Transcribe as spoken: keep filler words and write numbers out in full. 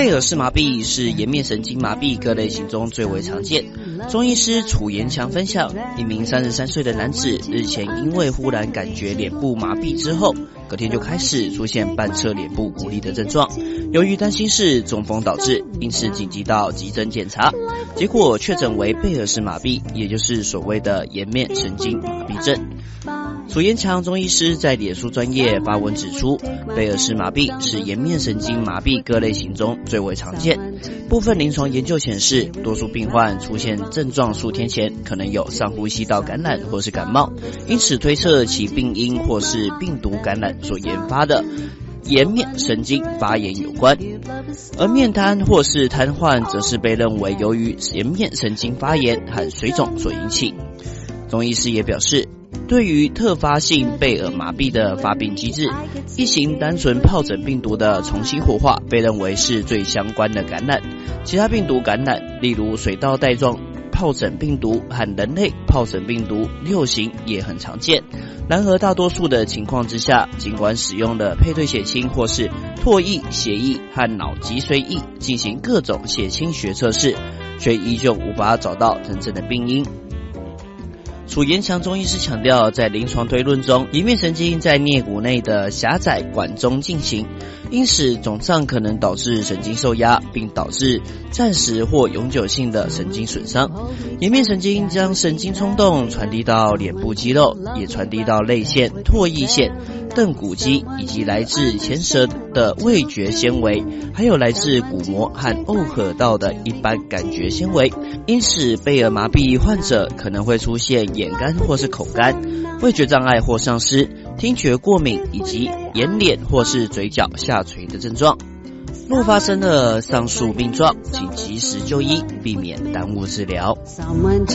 贝尔氏麻痹是颜面神经麻痹各类型中最为常见。中医师楚延强分享，一名三十三岁的男子日前因为忽然感觉脸部麻痹之后，隔天就开始出现半侧脸部无力的症状。由于担心是中风导致，因此紧急到急诊检查，结果确诊为贝尔氏麻痹，也就是所谓的颜面神经麻痹症。楚延强中医师在脸书专页发文指出，贝尔氏麻痹是颜面神经麻痹各类型中最为常见。部分临床研究显示，多数病患出现症状数天前可能有上呼吸道感染或是感冒，因此推测其病因或是病毒感染所研发的颜面神经发炎有关。而面瘫或是瘫痪则是被认为由于颜面神经发炎和水肿所引起。中医师也表示，对于特发性贝尔麻痹的发病机制，一型单纯疱疹病毒的重新活化被认为是最相关的感染。其他病毒感染，例如水稻带状疱疹病毒和人类疱疹病毒六型也很常见。然而大多数的情况之下，尽管使用了配对血清或是唾液、血液和脑脊髓液进行各种血清学测试，却依旧无法找到真正的病因。楚延强中医师强调，在临床推论中，颜面神经在颞骨内的狭窄管中进行，因此肿胀可能导致神经受压，并导致暂时或永久性的神经损伤。颜面神经将神经冲动传递到脸部肌肉，也传递到泪腺、唾液腺、瞪骨肌，以及来自前舌的味觉纤维，还有来自鼓膜和耦合道的一般感觉纤维。因此贝尔麻痹患者可能会出现眼干或是口干、味觉障碍或丧失、听觉过敏以及眼脸或是嘴角下垂的症状。若发生了上述病状，请及时就医，避免耽误治疗。